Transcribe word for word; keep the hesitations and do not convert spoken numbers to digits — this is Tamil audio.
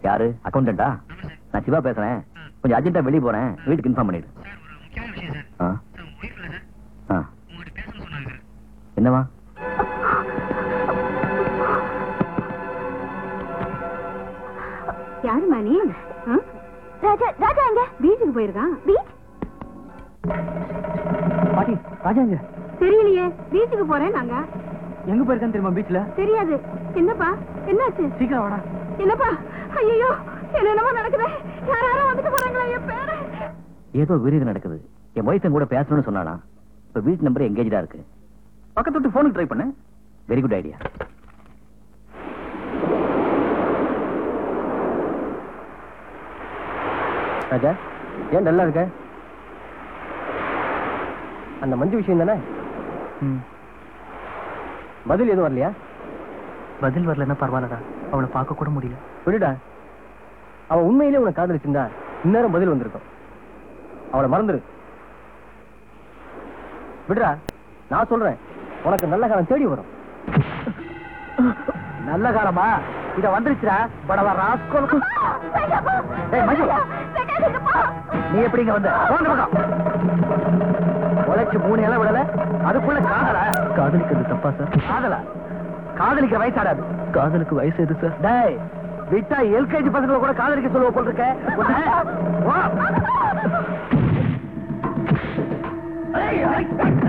யாரு அக்கௌண்டண்டா? நான் சிவா பேசுறேன். கொஞ்சம் அர்ஜென்ட்டா வெளியே போறேன், வீட்டுக்கு இன்ஃபார்ம் பண்ணிடு. என்னவா? யாரு மணி? ராஜா ராஜா எங்க? பீச்சுக்கு போயிருக்கான். பீச்? பாட்டி, ராஜா எங்க? தெரியலையே. பீச்சுக்கு போறேன். நாங்க எங்க போயிருக்கான்னு தெரியுமா? பீச்ல. தெரியாது. என்னப்பா என்னாச்சு? சீக்கிரம் வாடா. என்னப்பா? ஐயோ, என்னென்னமோ நடக்குது. யாராரோ வந்துட்டு போறாங்களா? என் பேரு ஏதோ விருது நடக்குது. என் ஒய்ஃபன் கூட பேசணும்னு சொன்னானா? இப்ப வீட்டு நம்பர் எங்கேஜா இருக்கு. பக்கத்து விட்டு போனுக்கு ட்ரை பண்ணு. Very good idea. ராஜா, ஏன் நல்லா இருக்க? அந்த மஞ்சு விஷயம் தானே? பதில் எதுவும் வரலையா? பதில் வரலன்னா பரவாயில்லடா, அவளை பார்க்க கூட முடியல. விடுடா, அவன் உண்மையிலே உனக்கு காதலிச்சிருந்தா இந்நேரம் பதில் வந்திருக்கும். அவளை மறந்துரு. விடுடா, நான் சொல்றேன், உனக்கு நல்ல காலம் தேடி வரும். நல்ல காலமா? இத வந்துருச்சுடா படவா ராஸ்கோல். ஏய் மஞ்சு, நீ எப்படிங்க வந்த? உழைச்சு மூணு இலை விடல, அதுக்குள்ள காதலா? காதலிக்கிறது தப்பா சார்? காதலா? காதலிக்கிற வயசாடாது. காதலுக்கு வயசு எது சார்? டேய், விட்டா எல்கேஜி பசங்களை கூட காதலிக்க சொல்லுவ போல் இருக்க.